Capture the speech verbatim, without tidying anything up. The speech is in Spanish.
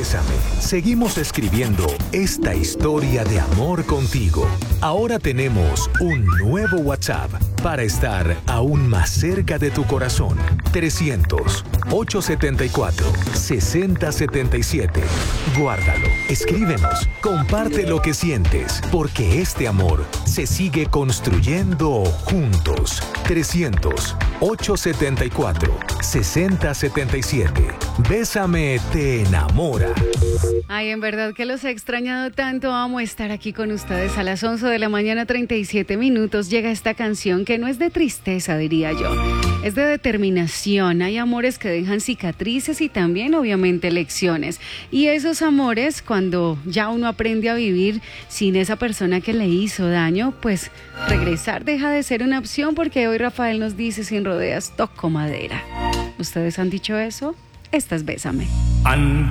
Bésame, seguimos escribiendo esta historia de amor contigo. Ahora tenemos un nuevo WhatsApp para estar aún más cerca de tu corazón. trescientos, ochocientos setenta y cuatro, sesenta setenta y siete. Guárdalo, escríbenos, comparte lo que sientes, porque este amor se sigue construyendo juntos. trescientos, ochocientos setenta y cuatro, sesenta setenta y siete. Bésame te enamora. Ay, en verdad que los he extrañado tanto. Amo estar aquí con ustedes a las once de la mañana, treinta y siete minutos. Llega esta canción que no es de tristeza, diría yo. Es de determinación. Hay amores que dejan cicatrices y también, obviamente, lecciones. Y esos amores, cuando ya uno aprende a vivir sin esa persona que le hizo daño, pues regresar deja de ser una opción, porque hoy Rafael nos dice: sin rodeas, toco madera. ¿Ustedes han dicho eso? Esta es Bésame.